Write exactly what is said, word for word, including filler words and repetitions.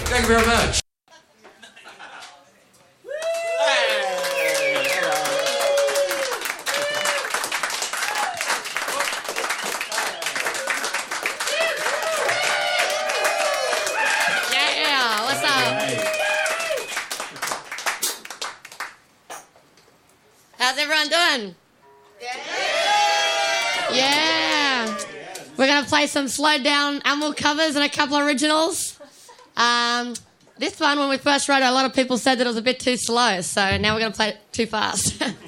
Thank you very much. Yeah, what's up? How's everyone doing? Yeah. We're going to play some slowed down Amel covers and a couple of originals. Um, this one, when we first wrote it, a lot of people said that it was a bit too slow, so now we're going to play it too fast.